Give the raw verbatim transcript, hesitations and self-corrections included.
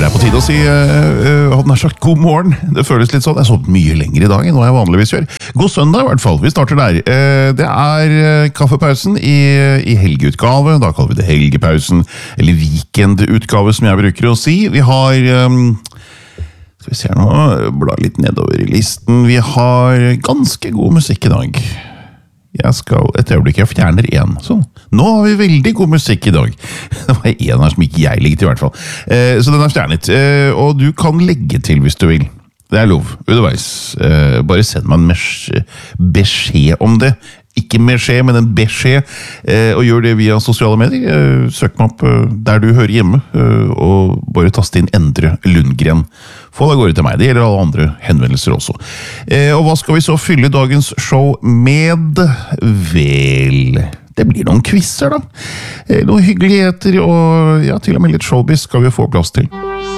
er på tide å si uh, uh, hadde nær sagt god morgen. Det føles litt sånn. Jeg har sovet mye lenger i dag enn hva jeg vanligvis gjør. God søndag i hvert fall. Vi starter der. Uh, det er uh, kaffepausen i, i helgeutgave. Da kaller vi det helgepausen, eller weekendutgave som jeg bruker å si. Vi har... Um, skal vi se nå, bla litt nedover i listen. Vi har ganske god musikk i dag. Jeg skal, et øyeblikk, jeg fjerner en. Sånn. Nå har vi veldig god musikk i dag. Det var en her som ikke jeg likte i hvert fall. Eh, så den er fjernet. Eh, og du kan legge til hvis du vil. Det er lov, underveis. Eh, bare send meg en beskjed om det. Ikke beskjed, men en beskjed. Eh, og gjør det via sosiale medier. Eh, søk meg opp eh, der du hører hjemme. Eh, og bare taste inn Endre Lundgren. Få det av gårde til meg. Det gjelder alle andre henvendelser også. Eh, og hva skal vi så fylle dagens show med? Vel, det blir noen quizzer da. Eh, noen hyggeligheter og ja, til og med litt showbiz skal vi få plass til.